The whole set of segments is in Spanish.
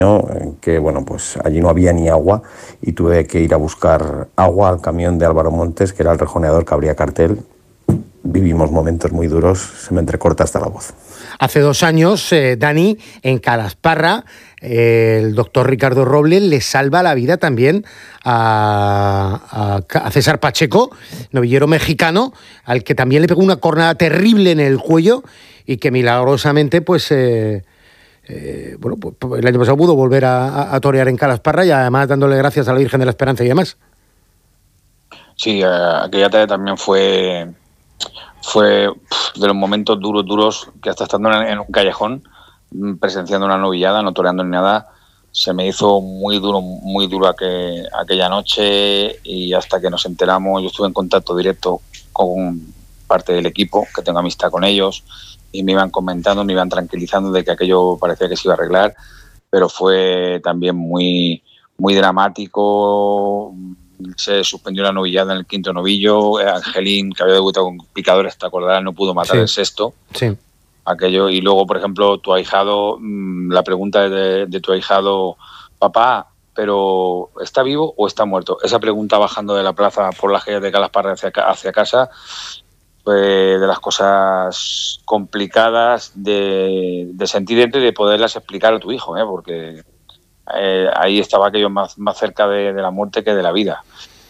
que bueno, pues allí no había ni agua y tuve que ir a buscar agua al camión de Álvaro Montes, que era el rejoneador que abría cartel. Vivimos momentos muy duros, se me entrecorta hasta la voz. Hace 2 años, Dani, en Calasparra, el doctor Ricardo Robles le salva la vida también a César Pacheco, novillero mexicano, al que también le pegó una cornada terrible en el cuello y que milagrosamente, pues el año pasado pudo volver a torear en Calasparra y además dándole gracias a la Virgen de la Esperanza y demás. Sí, aquella tarde también fue de los momentos duros que hasta estando en un callejón, presenciando una novillada, no toreando ni nada, se me hizo muy duro aquella noche, y hasta que nos enteramos, yo estuve en contacto directo con parte del equipo, que tengo amistad con ellos, y me iban comentando, me iban tranquilizando de que aquello parecía que se iba a arreglar, pero fue también muy dramático. Se suspendió la novillada en el 5º novillo. Angelín, que había debutado con picadores, te acordarás, no pudo matar el 6º. Sí. Aquello. Y luego, por ejemplo, tu ahijado, la pregunta de tu ahijado: papá, ¿pero está vivo o está muerto? Esa pregunta bajando de la plaza por las calles de Calasparra hacia casa fue de las cosas complicadas de sentir dentro y de poderlas explicar a tu hijo, porque ahí estaba aquello más cerca de la muerte que de la vida.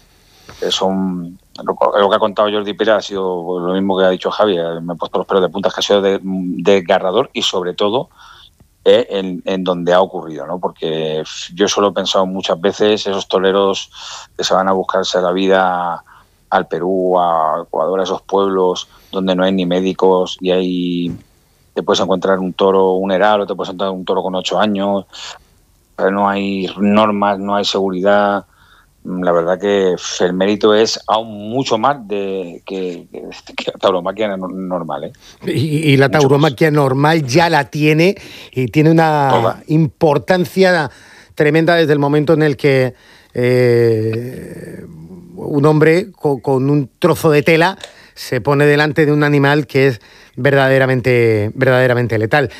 Lo que ha contado Jordi Pérez ha sido lo mismo que ha dicho Javi. Me he puesto los pelos de punta, que ha sido desgarrador, y sobre todo en donde ha ocurrido, ¿no? Porque yo solo he pensado muchas veces esos toreros que se van a buscarse la vida al Perú, a Ecuador, a esos pueblos donde no hay ni médicos, y ahí te puedes encontrar un toro, un heral, o te puedes encontrar un toro con 8 años. No hay normas, no hay seguridad. La verdad que el mérito es aún mucho más que la tauromaquia normal, Y la tauromaquia normal ya la tiene, y tiene una importancia tremenda desde el momento en el que un hombre con un trozo de tela se pone delante de un animal que es verdaderamente letal.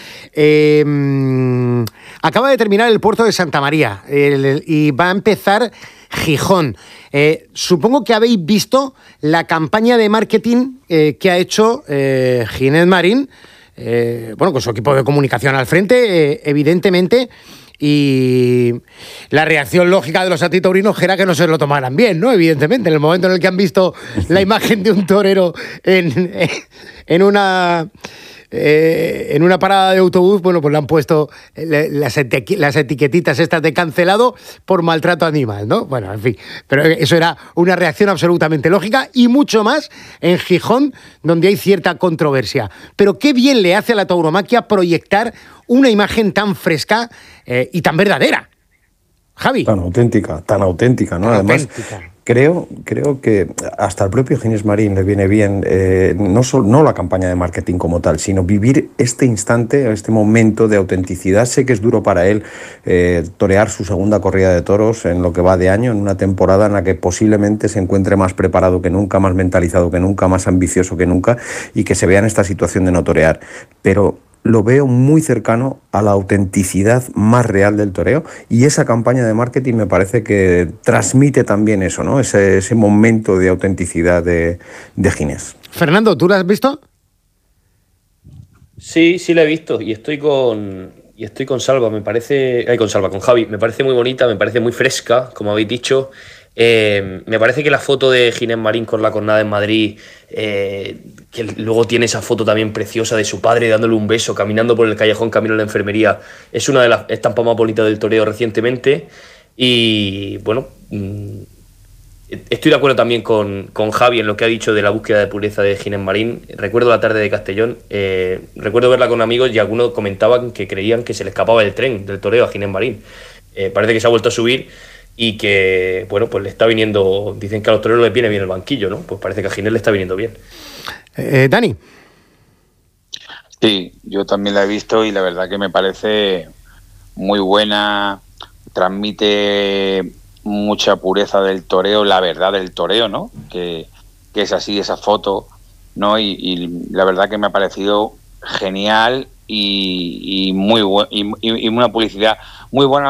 Acaba de terminar el puerto de Santa María y va a empezar Gijón. Supongo que habéis visto la campaña de marketing que ha hecho Ginés Marín, con su equipo de comunicación al frente, evidentemente. Y la reacción lógica de los antitaurinos era que no se lo tomaran bien, ¿no? Evidentemente, en el momento en el que han visto la imagen de un torero en una parada de autobús, pues le han puesto las etiquetitas estas de cancelado por maltrato animal, ¿no? Bueno, en fin, pero eso era una reacción absolutamente lógica, y mucho más en Gijón, donde hay cierta controversia. Pero qué bien le hace a la tauromaquia proyectar una imagen tan fresca y tan verdadera. Javi. Tan auténtica, ¿no? Además, creo que hasta el propio Ginés Marín le viene bien, no la campaña de marketing como tal, sino vivir este instante, este momento de autenticidad. Sé que es duro para él torear su segunda corrida de toros en lo que va de año, en una temporada en la que posiblemente se encuentre más preparado que nunca, más mentalizado que nunca, más ambicioso que nunca, y que se vea en esta situación de no torear. Pero lo veo muy cercano a la autenticidad más real del toreo, y esa campaña de marketing me parece que transmite también eso, ¿no? Ese momento de autenticidad de Ginés. Fernando, ¿tú la has visto? Sí, la he visto, y estoy con Salva, con Javi. Me parece muy bonita, me parece muy fresca, como habéis dicho. Me parece que la foto de Ginés Marín con la cornada en Madrid, que luego tiene esa foto también preciosa de su padre dándole un beso, caminando por el callejón camino a la enfermería, es una de las estampas más bonitas del toreo recientemente. Y bueno, estoy de acuerdo también con Javi en lo que ha dicho de la búsqueda de pureza de Ginés Marín. Recuerdo la tarde de Castellón, recuerdo verla con amigos, y algunos comentaban que creían que se le escapaba el tren del toreo a Ginés Marín. Parece que se ha vuelto a subir, y que, pues le está viniendo, dicen que a los toreros les viene bien el banquillo, ¿no? Pues parece que a Ginés le está viniendo bien. Dani. Sí, yo también la he visto, y la verdad que me parece muy buena, transmite mucha pureza del toreo, la verdad del toreo, ¿no? Que es así, esa foto, ¿no? Y la verdad que me ha parecido genial, y una publicidad muy buena